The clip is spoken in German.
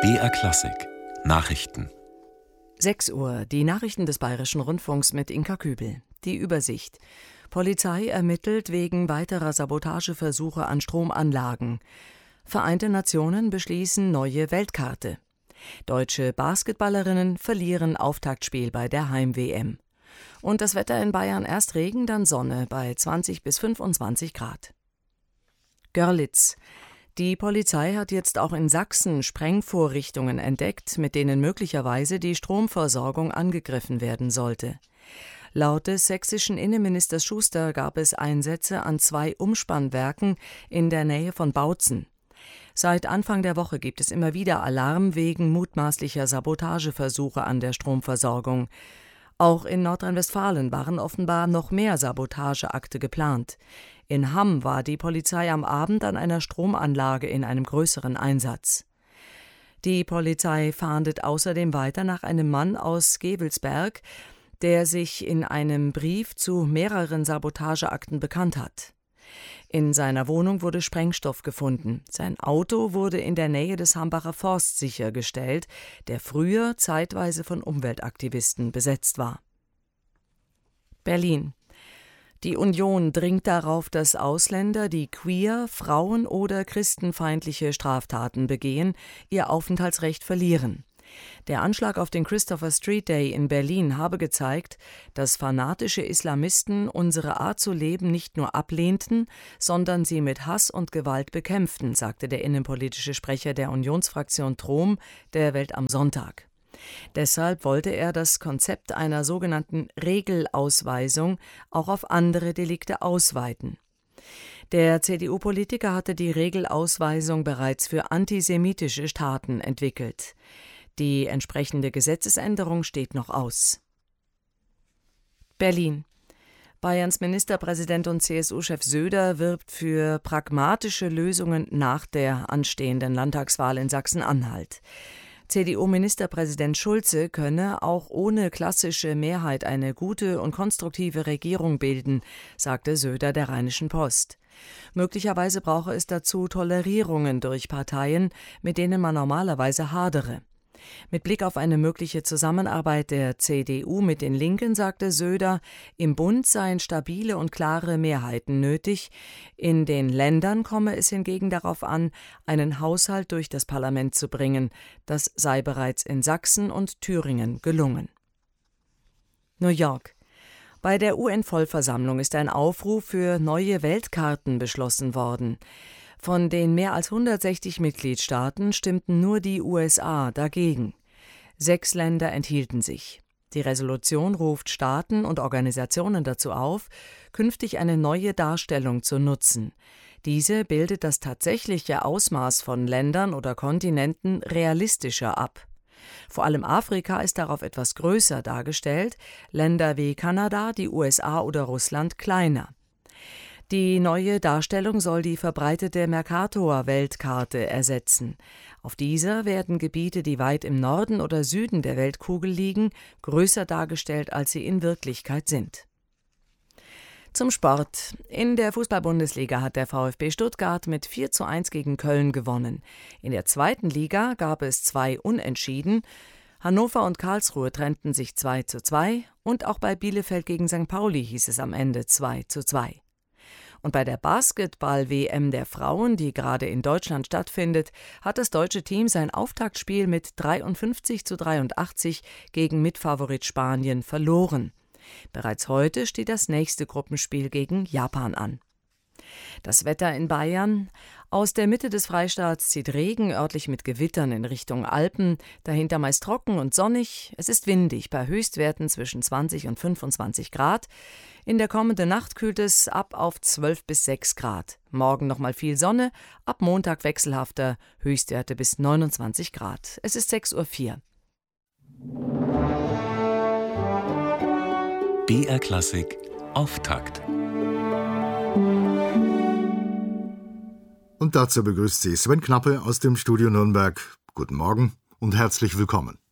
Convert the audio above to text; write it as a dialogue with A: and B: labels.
A: BR Klassik Nachrichten.
B: 6 Uhr, die Nachrichten des Bayerischen Rundfunks mit Inka Kübel. Die Übersicht. Polizei ermittelt wegen weiterer Sabotageversuche an Stromanlagen. Vereinte Nationen beschließen neue Weltkarte. Deutsche Basketballerinnen verlieren Auftaktspiel bei der Heim-WM. Und das Wetter in Bayern: erst Regen, dann Sonne bei 20 bis 25 Grad. Görlitz. Die Polizei hat jetzt auch in Sachsen Sprengvorrichtungen entdeckt, mit denen möglicherweise die Stromversorgung angegriffen werden sollte. Laut des sächsischen Innenministers Schuster gab es Einsätze an 2 Umspannwerken in der Nähe von Bautzen. Seit Anfang der Woche gibt es immer wieder Alarm wegen mutmaßlicher Sabotageversuche an der Stromversorgung. Auch in Nordrhein-Westfalen waren offenbar noch mehr Sabotageakte geplant. In Hamm war die Polizei am Abend an einer Stromanlage in einem größeren Einsatz. Die Polizei fahndet außerdem weiter nach einem Mann aus Gevelsberg, der sich in einem Brief zu mehreren Sabotageakten bekannt hat. In seiner Wohnung wurde Sprengstoff gefunden. Sein Auto wurde in der Nähe des Hambacher Forsts sichergestellt, der früher zeitweise von Umweltaktivisten besetzt war. Berlin. Die Union dringt darauf, dass Ausländer, die queer, Frauen- oder christenfeindliche Straftaten begehen, ihr Aufenthaltsrecht verlieren. Der Anschlag auf den Christopher Street Day in Berlin habe gezeigt, dass fanatische Islamisten unsere Art zu leben nicht nur ablehnten, sondern sie mit Hass und Gewalt bekämpften, sagte der innenpolitische Sprecher der Unionsfraktion Trom der Welt am Sonntag. Deshalb wollte er das Konzept einer sogenannten Regelausweisung auch auf andere Delikte ausweiten. Der CDU-Politiker hatte die Regelausweisung bereits für antisemitische Taten entwickelt. Die entsprechende Gesetzesänderung steht noch aus. Berlin. Bayerns Ministerpräsident und CSU-Chef Söder wirbt für pragmatische Lösungen nach der anstehenden Landtagswahl in Sachsen-Anhalt. CDU-Ministerpräsident Schulze könne auch ohne klassische Mehrheit eine gute und konstruktive Regierung bilden, sagte Söder der Rheinischen Post. Möglicherweise brauche es dazu Tolerierungen durch Parteien, mit denen man normalerweise hadere. Mit Blick auf eine mögliche Zusammenarbeit der CDU mit den Linken sagte Söder, im Bund seien stabile und klare Mehrheiten nötig. In den Ländern komme es hingegen darauf an, einen Haushalt durch das Parlament zu bringen. Das sei bereits in Sachsen und Thüringen gelungen. New York. Bei der UN-Vollversammlung ist ein Aufruf für neue Weltkarten beschlossen worden. Von den mehr als 160 Mitgliedstaaten stimmten nur die USA dagegen. 6 Länder enthielten sich. Die Resolution ruft Staaten und Organisationen dazu auf, künftig eine neue Darstellung zu nutzen. Diese bildet das tatsächliche Ausmaß von Ländern oder Kontinenten realistischer ab. Vor allem Afrika ist darauf etwas größer dargestellt, Länder wie Kanada, die USA oder Russland kleiner. Die neue Darstellung soll die verbreitete Mercator-Weltkarte ersetzen. Auf dieser werden Gebiete, die weit im Norden oder Süden der Weltkugel liegen, größer dargestellt, als sie in Wirklichkeit sind. Zum Sport. In der Fußball-Bundesliga hat der VfB Stuttgart mit 4:1 gegen Köln gewonnen. In der 2. Liga gab es 2 Unentschieden. Hannover und Karlsruhe trennten sich 2:2 und auch bei Bielefeld gegen St. Pauli hieß es am Ende 2:2. Und bei der Basketball-WM der Frauen, die gerade in Deutschland stattfindet, hat das deutsche Team sein Auftaktspiel mit 53:83 gegen Mitfavorit Spanien verloren. Bereits heute steht das nächste Gruppenspiel gegen Japan an. Das Wetter in Bayern. Aus der Mitte des Freistaats zieht Regen, örtlich mit Gewittern in Richtung Alpen, dahinter meist trocken und sonnig. Es ist windig, bei Höchstwerten zwischen 20 und 25 Grad. In der kommenden Nacht kühlt es ab auf 12 bis 6 Grad. Morgen nochmal viel Sonne, ab Montag wechselhafter, Höchstwerte bis 29 Grad. Es ist 6:04 Uhr.
A: BR Klassik Auftakt.
C: Und dazu begrüßt Sie Sven Knappe aus dem Studio Nürnberg. Guten Morgen und herzlich willkommen.